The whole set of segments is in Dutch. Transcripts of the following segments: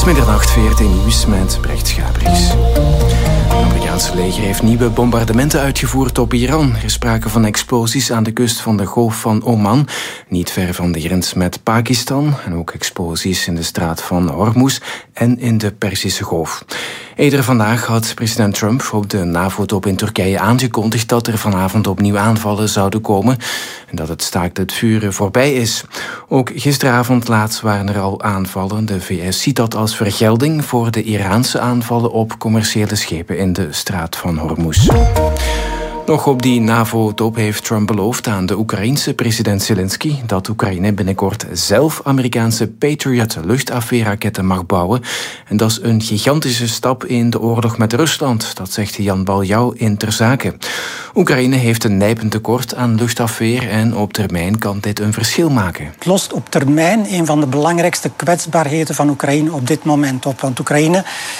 is middernacht, VRT Nieuws met Brecht Schabriks. Het Amerikaanse leger heeft nieuwe bombardementen uitgevoerd op Iran. Er is sprake van explosies aan de kust van de Golf van Oman, niet ver van de grens met Pakistan. En ook explosies in de straat van Hormuz en in de Perzische Golf. Eerder vandaag had president Trump op de NAVO-top in Turkije aangekondigd dat er vanavond opnieuw aanvallen zouden komen en dat het staakt het vuren voorbij is. Ook gisteravond laat waren er al aanvallen. De VS ziet dat als vergelding voor de Iraanse aanvallen op commerciële schepen in de straat van Hormuz. Nog op die NAVO-top heeft Trump beloofd aan de Oekraïense president Zelensky dat Oekraïne binnenkort zelf Amerikaanse Patriot luchtafweerraketten mag bouwen. En dat is een gigantische stap in de oorlog met Rusland, dat zegt Jan Baljouw in Ter Zake. Oekraïne heeft een nijpend tekort aan luchtafweer en op termijn kan dit een verschil maken. Het lost op termijn een van de belangrijkste kwetsbaarheden van Oekraïne op dit moment op. Want Oekraïne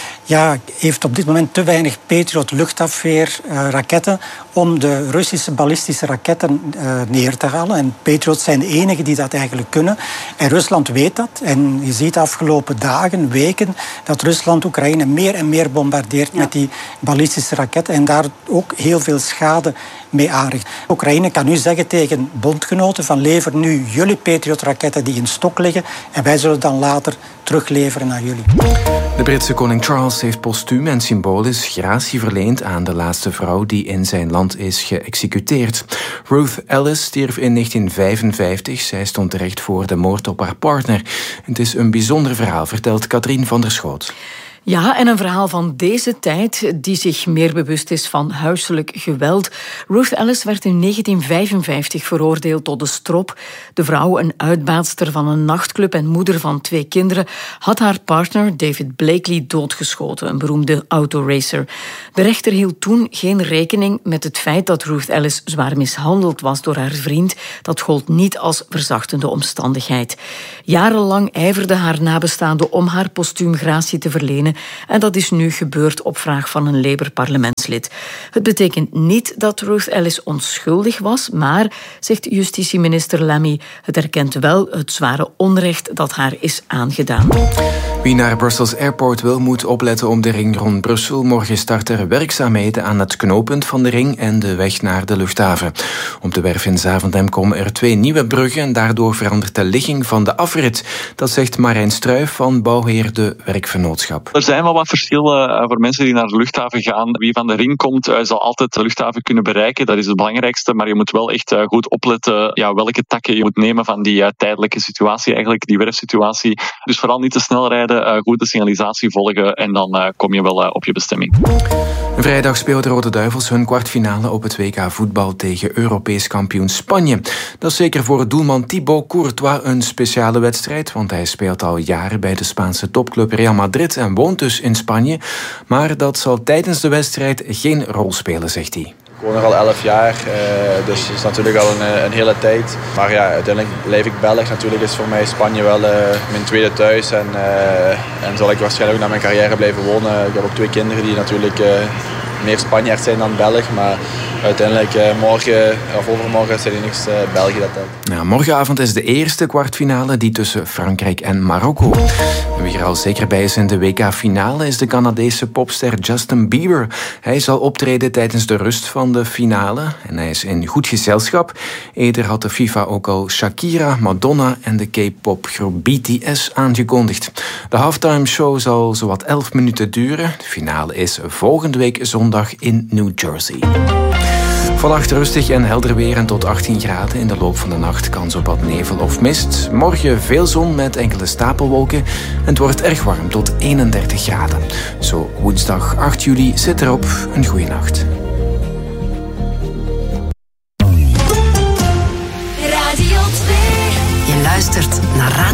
heeft op dit moment te weinig Patriot luchtafweerraketten om de Russische ballistische raketten neer te halen. En Patriots zijn de enigen die dat eigenlijk kunnen. En Rusland weet dat. En je ziet de afgelopen dagen, weken, dat Rusland Oekraïne meer en meer bombardeert met die ballistische raketten. En daar ook heel veel schade mee aanricht. Oekraïne kan nu zeggen tegen bondgenoten van lever nu jullie Patriot-raketten die in stok liggen en wij zullen dan later terugleveren naar jullie. De Britse koning Charles heeft postuum en symbolisch gratie verleend aan de laatste vrouw die in zijn land is geëxecuteerd. Ruth Ellis stierf in 1955. Zij stond terecht voor de moord op haar partner. Het is een bijzonder verhaal, vertelt Katrien van der Schoot. Ja, en een verhaal van deze tijd die zich meer bewust is van huiselijk geweld. Ruth Ellis werd in 1955 veroordeeld tot de strop. De vrouw, een uitbaatster van een nachtclub en moeder van 2 kinderen, had haar partner David Blakely doodgeschoten, een beroemde autoracer. De rechter hield toen geen rekening met het feit dat Ruth Ellis zwaar mishandeld was door haar vriend. Dat gold niet als verzachtende omstandigheid. Jarenlang ijverde haar nabestaanden om haar postuum gratie te verlenen. En dat is nu gebeurd op vraag van een Labour-parlementslid. Het betekent niet dat Ruth Ellis onschuldig was, maar, zegt justitieminister Lamy, het erkent wel het zware onrecht dat haar is aangedaan. Wie naar Brussels Airport wil, moet opletten op de ring rond Brussel. Morgen starten er werkzaamheden aan het knooppunt van de ring en de weg naar de luchthaven. Op de werf in Zaventem komen er 2 nieuwe bruggen en daardoor verandert de ligging van de afrit. Dat zegt Marijn Struijf van Bouwheer de Werkvernootschap. Er zijn wel wat verschillen voor mensen die naar de luchthaven gaan. Wie van de ring komt, zal altijd de luchthaven kunnen bereiken. Dat is het belangrijkste. Maar je moet wel echt goed opletten welke takken je moet nemen van die tijdelijke situatie, eigenlijk die werfsituatie. Dus vooral niet te snel rijden, goed de signalisatie volgen en dan kom je wel op je bestemming. Vrijdag speelden de Rode Duivels hun kwartfinale op het WK voetbal tegen Europees kampioen Spanje. Dat is zeker voor doelman Thibaut Courtois een speciale wedstrijd, want hij speelt al jaren bij de Spaanse topclub Real Madrid en woont dus in Spanje. Maar dat zal tijdens de wedstrijd geen rol spelen, zegt hij. Ik woon er al 11 jaar, dus dat is natuurlijk al een hele tijd. Maar ja, uiteindelijk blijf ik Belg. Natuurlijk is voor mij Spanje wel mijn tweede thuis. En zal ik waarschijnlijk ook naar mijn carrière blijven wonen. Ik heb ook 2 kinderen die natuurlijk meer Spanjaard zijn dan Belg. Maar uiteindelijk morgen of overmorgen zijn die niks België dat telt. Ja, morgenavond is de eerste kwartfinale, die tussen Frankrijk en Marokko. En wie er al zeker bij is in de WK-finale is de Canadese popster Justin Bieber. Hij zal optreden tijdens de rust van de finale en hij is in goed gezelschap. Eerder had de FIFA ook al Shakira, Madonna en de K-popgroep BTS aangekondigd. De halftime show zal zowat 11 minuten duren. De finale is volgende week zondag in New Jersey. Vannacht rustig en helder weer en tot 18 graden. In de loop van de nacht kans op wat nevel of mist. Morgen veel zon met enkele stapelwolken. En het wordt erg warm tot 31 graden. Zo woensdag 8 juli zit erop. Een goeie nacht. Radio 2. Je luistert naar Radio